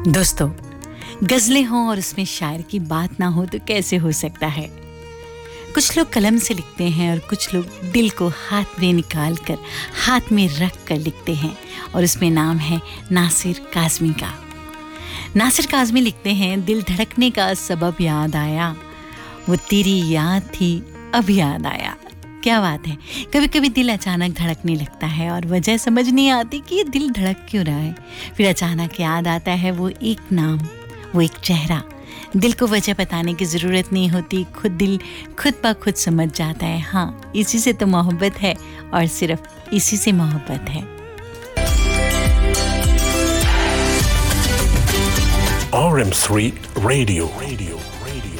दोस्तों, गज़लें हों और उसमें शायर की बात ना हो तो कैसे हो सकता है। कुछ लोग कलम से लिखते हैं और कुछ लोग दिल को हाथ में निकाल कर हाथ में रख कर लिखते हैं, और उसमें नाम है नासिर काज़मी का। नासिर काज़मी लिखते हैं, दिल धड़कने का सबब याद आया, वो तेरी याद थी अब याद आया। क्या बात है। कभी कभी दिल अचानक धड़कने लगता है और वजह समझ नहीं आती कि ये दिल धड़क क्यों रहा है। फिर अचानक याद आता है वो एक नाम, वो एक चेहरा। दिल को वजह बताने की ज़रूरत नहीं होती, खुद दिल खुद ब खुद समझ जाता है। हाँ, इसी से तो मोहब्बत है और सिर्फ इसी से मोहब्बत है। RM3 Radio